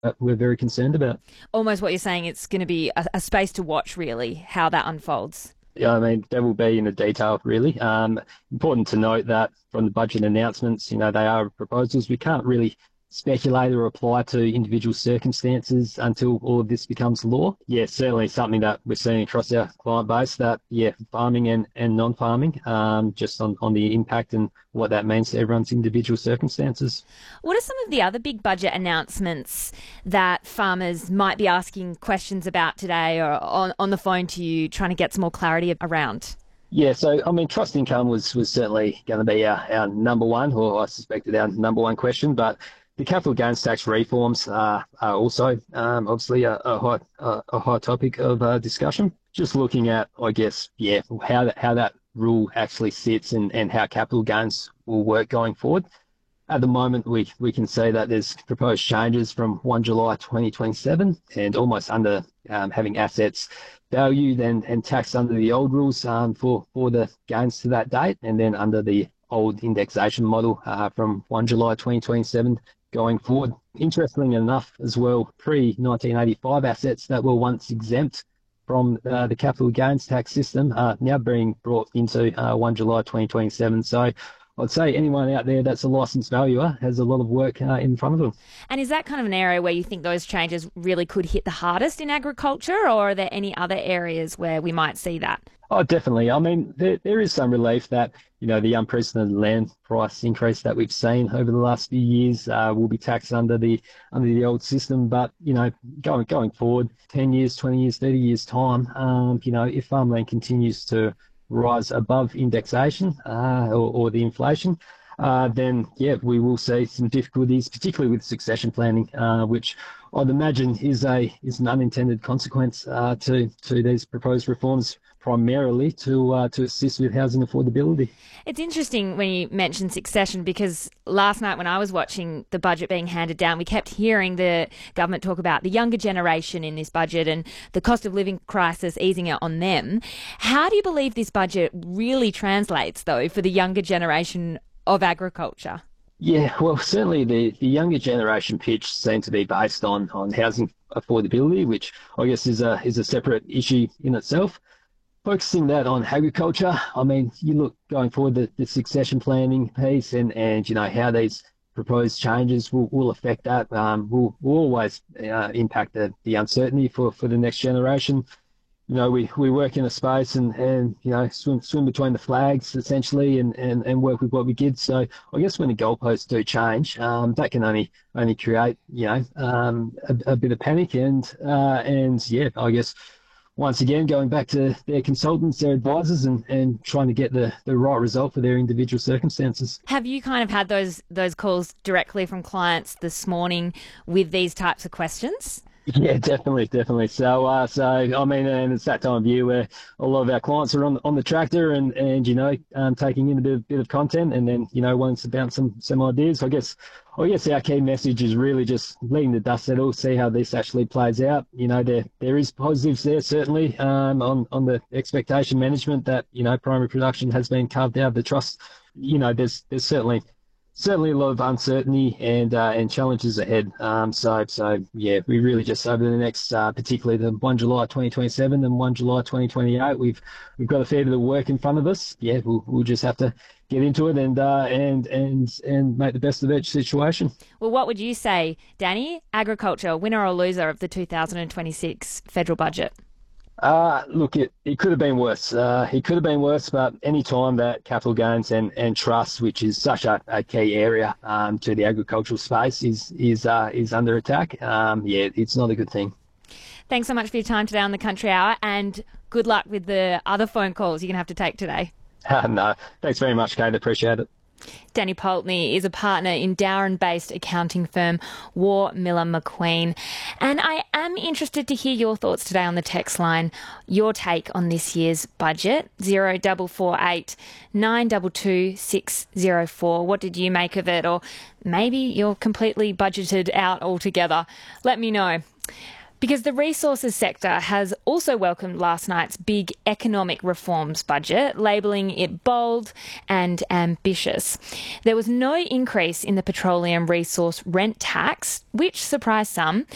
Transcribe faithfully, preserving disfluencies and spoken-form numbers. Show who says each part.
Speaker 1: that we're very concerned about.
Speaker 2: Almost what you're saying, it's going to be a, a space to watch, really, how that unfolds.
Speaker 1: Yeah, I mean, that will be in the detail, really. Um, important to note that from the budget announcements, you know, they are proposals. We can't really speculate or apply to individual circumstances until all of this becomes law. Yeah, certainly something that we're seeing across our client base that, yeah, farming and, and non-farming, um, just on, on the impact and what that means to everyone's individual circumstances.
Speaker 2: What are some of the other big budget announcements that farmers might be asking questions about today or on, on the phone to you, trying to get some more clarity around?
Speaker 1: Yeah, so I mean, trust income was was certainly going to be our, our number one, or I suspected our number one question, but the capital gains tax reforms are, are also um, obviously a, a hot a, a hot topic of uh, discussion. Just looking at, I guess, yeah, how that how that rule actually sits and, and how capital gains will work going forward. At the moment, we we can see that there's proposed changes from first July twenty twenty-seven, and almost under um, having assets valued and, and taxed under the old rules um, for for the gains to that date, and then under the old indexation model uh, from first July twenty twenty-seven going forward. Interestingly enough, as well, pre nineteen eighty-five assets that were once exempt from uh, the capital gains tax system are now being brought into uh, first July twenty twenty-seven. So I'd say anyone out there that's a licensed valuer has a lot of work uh, in front of them.
Speaker 2: And is that kind of an area where you think those changes really could hit the hardest in agriculture, or are there any other areas where we might see that?
Speaker 1: Oh, definitely. I mean, there, there is some relief that, you know, the unprecedented land price increase that we've seen over the last few years uh, will be taxed under the under the old system. But, you know, going going forward, ten years, twenty years, thirty years time, um, you know, if farmland continues to rise above indexation uh, or, or the inflation, uh, then, yeah, we will see some difficulties, particularly with succession planning, uh, which I'd imagine is a is an unintended consequence uh, to to these proposed reforms, primarily to uh, to assist with housing affordability.
Speaker 2: It's interesting when you mention succession, because last night when I was watching the budget being handed down, we kept hearing the government talk about the younger generation in this budget and the cost of living crisis easing it on them. How do you believe this budget really translates, though, for the younger generation of agriculture?
Speaker 1: Yeah, well, certainly the, the younger generation pitch seemed to be based on, on housing affordability, which I guess is a is a separate issue in itself. Focusing that on agriculture, I mean, you look going forward, the, the succession planning piece and, and, you know, how these proposed changes will, will affect that um, will, will always uh, impact the, the uncertainty for, for the next generation. You know, we, we work in a space and, and you know, swim swim between the flags essentially and, and, and work with what we get. So I guess when the goalposts do change, um, that can only only create, you know, um, a, a bit of panic and uh, and yeah, I guess once again going back to their consultants, their advisors, and, and trying to get the, the right result for their individual circumstances.
Speaker 2: Have you kind of had those those calls directly from clients this morning with these types of questions?
Speaker 1: Yeah, definitely, definitely. So, uh, so I mean, and it's that time of year where a lot of our clients are on on the tractor and and you know, um, taking in a bit, bit of content, and then you know, wanting to bounce some some ideas. I guess, I guess our key message is really just letting the dust settle, see how this actually plays out. You know, there there is positives there certainly um, on on the expectation management that you know primary production has been carved out of the trust. You know, there's there's certainly. Certainly a lot of uncertainty and uh, and challenges ahead. Um, so so yeah, we really just over the next, uh, particularly the first July twenty twenty-seven and first July twenty twenty-eight, we've we've got a fair bit of work in front of us. Yeah, we'll we'll just have to get into it and uh, and and and make the best of each situation.
Speaker 2: Well, what would you say, Danny? Agriculture, winner or loser of the two thousand twenty-six federal budget?
Speaker 1: Uh, look, it, it could have been worse. Uh, it could have been worse, but any time that capital gains and, and trust, which is such a, a key area um, to the agricultural space, is is uh, is under attack, um, yeah, it's not a good thing.
Speaker 2: Thanks so much for your time today on the Country Hour, and good luck with the other phone calls you're going to have to take today.
Speaker 1: Uh, no, thanks very much, Kate. Appreciate it.
Speaker 2: Danny Poultney is a partner in Darren-based accounting firm War Miller McQueen. And I am interested to hear your thoughts today on the text line, your take on this year's budget, zero four four eight nine two two six zero four. What did you make of it? Or maybe you're completely budgeted out altogether. Let me know. Because the resources sector has also welcomed last night's big economic reforms budget, labelling it bold and ambitious. There was no increase in the petroleum resource rent tax, which surprised some,